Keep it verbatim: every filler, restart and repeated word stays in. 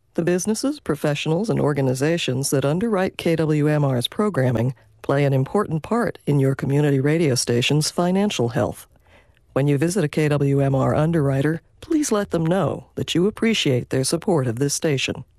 The businesses, professionals, and organizations that underwrite K W M R's programming play an important part in your community radio station's financial health. When you visit a K W M R underwriter, please let them know that you appreciate their support of this station.